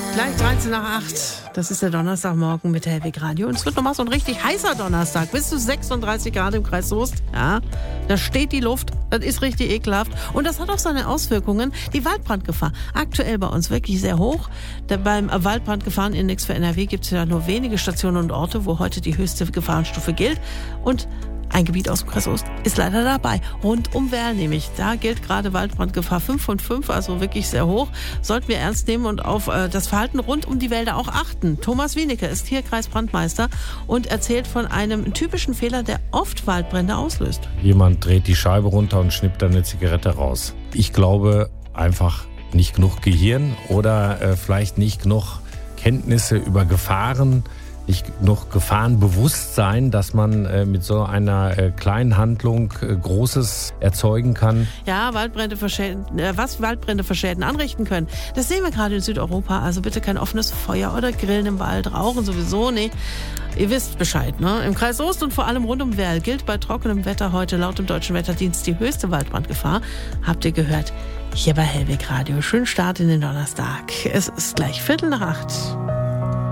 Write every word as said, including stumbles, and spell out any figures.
Gleich dreizehn nach acht. Das ist der Donnerstagmorgen mit der Hellwig Radio. Und es wird nochmal so ein richtig heißer Donnerstag. Bis zu sechsunddreißig Grad im Kreis Soest. Ja, da steht die Luft. Das ist richtig ekelhaft. Und das hat auch seine Auswirkungen. Die Waldbrandgefahr. Aktuell bei uns wirklich sehr hoch. Da beim Waldbrandgefahrenindex für N R W gibt es ja nur wenige Stationen und Orte, wo heute die höchste Gefahrenstufe gilt. Und ein Gebiet aus dem Kreis Soest ist leider dabei. Rund um Werl nämlich. Da gilt gerade Waldbrandgefahr fünf von fünf, also wirklich sehr hoch. Sollten wir ernst nehmen und auf äh, das Verhalten rund um die Wälder auch achten. Thomas Wienicke ist hier Kreisbrandmeister und erzählt von einem typischen Fehler, der oft Waldbrände auslöst. Jemand dreht die Scheibe runter und schnippt dann eine Zigarette raus. Ich glaube einfach nicht genug Gehirn oder äh, vielleicht nicht genug Kenntnisse über Gefahren, nicht noch Gefahrenbewusstsein, dass man äh, mit so einer äh, kleinen Handlung äh, Großes erzeugen kann. Ja, Waldbrände verschäden, äh, was Waldbrände für Schäden anrichten können. Das sehen wir gerade in Südeuropa. Also bitte kein offenes Feuer oder Grillen im Wald, Rauchen sowieso nicht. Ihr wisst Bescheid, ne? Im Kreis Soest und vor allem rund um Werl gilt bei trockenem Wetter heute laut dem Deutschen Wetterdienst die höchste Waldbrandgefahr. Habt ihr gehört? Hier bei Hellwig Radio. Schönen Start in den Donnerstag. Es ist gleich Viertel nach acht.